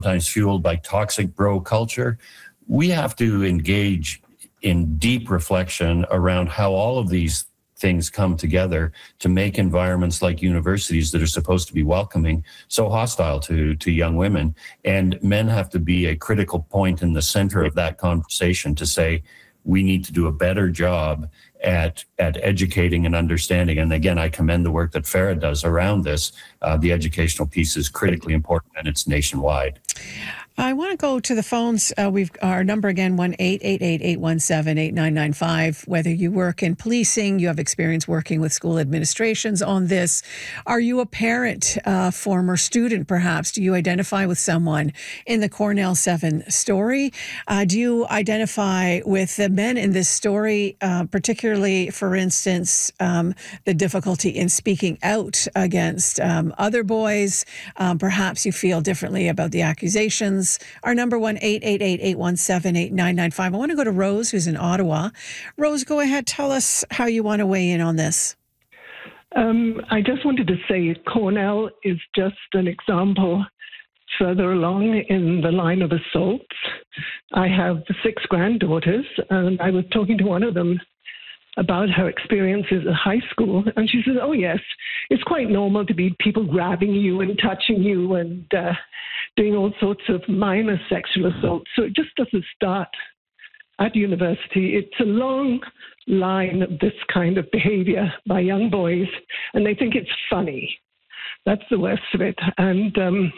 sometimes fueled by toxic bro culture. We have to engage in deep reflection around how all of these things come together to make environments like universities that are supposed to be welcoming so hostile to young women. And men have to be a critical point in the center of that conversation to say, we need to do a better job at educating and understanding. And again, I commend the work that Farah does around this. The educational piece is critically important, and it's nationwide. I want to go to the phones. We've our number again, 1-888-817-8995. Whether you work in policing, you have experience working with school administrations on this. Are you a parent, former student perhaps? Do you identify with someone in the Cornell 7 story? Do you identify with the men in this story, particularly, for instance, the difficulty in speaking out against other boys? Perhaps you feel differently about the accusations. Our number 1-888-817-8995. I want to go to Rose, who's in Ottawa. Rose, go ahead. Tell us how you want to weigh in on this. I just wanted to say Cornell is just an example further along in the line of assaults. I have 6 granddaughters, and I was talking to one of them about her experiences at high school, and she says, oh yes, it's quite normal to be people grabbing you and touching you and doing all sorts of minor sexual assault. So it just doesn't start at university. It's a long line of this kind of behavior by young boys, and they think it's funny. That's the worst of it. And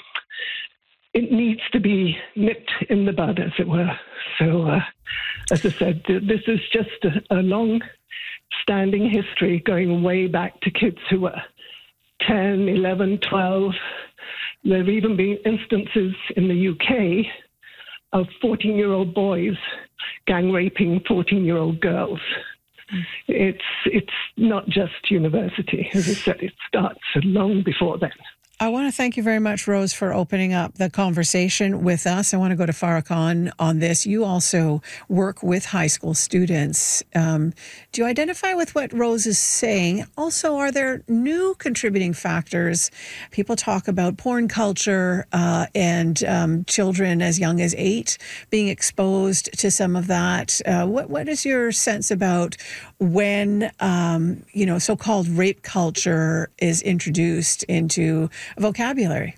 it needs to be nipped in the bud, as it were. So, as I said, this is just a long-standing history going way back to kids who were 10, 11, 12. There have even been instances in the UK of 14-year-old boys gang raping 14-year-old girls. It's not just university. As I said, it starts long before then. I want to thank you very much, Rose, for opening up the conversation with us. I want to go to Farah Khan on this. You also work with high school students. Do you identify with what Rose is saying? Also, are there new contributing factors? People talk about porn culture and children as young as 8 being exposed to some of that. What is your sense about when, so-called rape culture is introduced into vocabulary?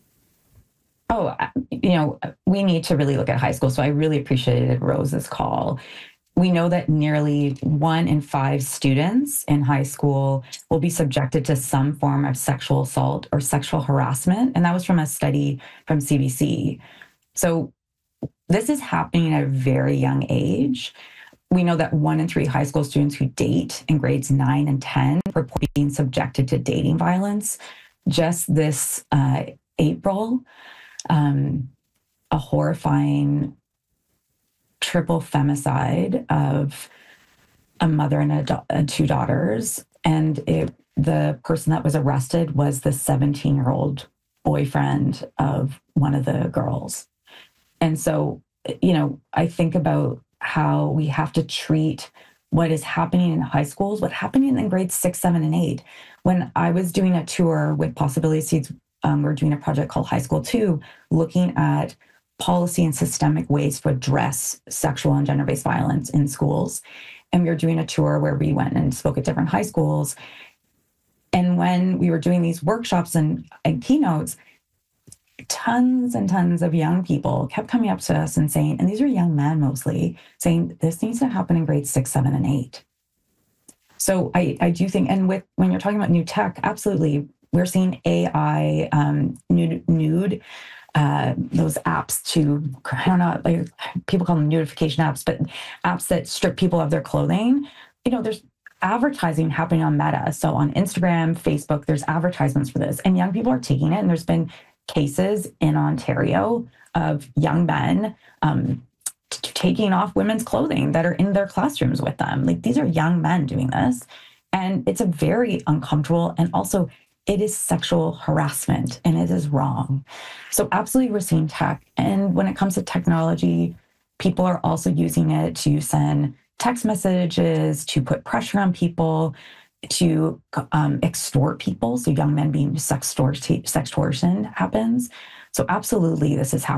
Oh, we need to really look at high school. So I really appreciated Rose's call. We know that nearly 1 in 5 students in high school will be subjected to some form of sexual assault or sexual harassment. And that was from a study from CBC. So this is happening at a very young age. We know that 1 in 3 high school students who date in grades 9 and 10 report being subjected to dating violence. Just this April, a horrifying triple femicide of a mother and 2 daughters. And the person that was arrested was the 17-year-old boyfriend of one of the girls. And so, I think about how we have to treat what is happening in high schools, what's happening in grades 6, 7, and 8. When I was doing a tour with Possibility Seeds, we're doing a project called High School 2, looking at policy and systemic ways to address sexual and gender-based violence in schools. And we were doing a tour where we went and spoke at different high schools. And when we were doing these workshops and keynotes, tons and tons of young people kept coming up to us and saying, and these are young men mostly, saying this needs to happen in grades 6, 7, and 8. So I do think, and when you're talking about new tech, absolutely, we're seeing AI, nude, those apps to, I don't know, like people call them nudification apps, but apps that strip people of their clothing. There's advertising happening on Meta. So on Instagram, Facebook, there's advertisements for this, and young people are taking it. And there's been cases in Ontario of young men taking off women's clothing that are in their classrooms with them. Like, these are young men doing this. And it's a very uncomfortable, and also it is sexual harassment, and it is wrong. So absolutely, we're seeing tech. And when it comes to technology, people are also using it to send text messages, to put pressure on people, to extort people. So young men being sextortion happens. So absolutely, this is happening.